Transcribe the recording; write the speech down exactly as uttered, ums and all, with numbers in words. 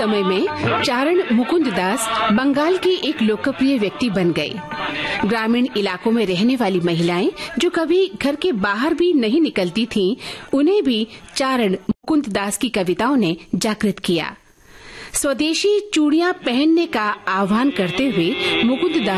समय में चारण मुकुंद दास बंगाल के एक लोकप्रिय व्यक्ति बन गए। ग्रामीण इलाकों में रहने वाली महिलाएं जो कभी घर के बाहर भी नहीं निकलती थीं, उन्हें भी चारण मुकुंद दास की कविताओं ने जागृत किया। स्वदेशी चूड़ियां पहनने का आह्वान करते हुए मुकुंद दास